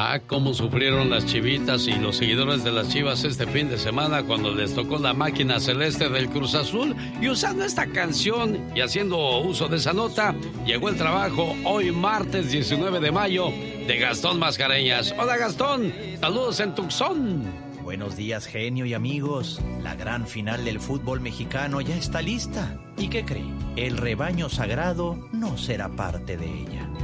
Cómo sufrieron las chivitas y los seguidores de las Chivas este fin de semana cuando les tocó la máquina celeste del Cruz Azul. Y usando esta canción y haciendo uso de esa nota, llegó el trabajo hoy martes 19 de mayo de Gastón Mascareñas. Hola Gastón, saludos en Tucson. Buenos días, genio y amigos. La gran final del fútbol mexicano ya está lista. ¿Y qué cree? El rebaño sagrado no será parte de ella.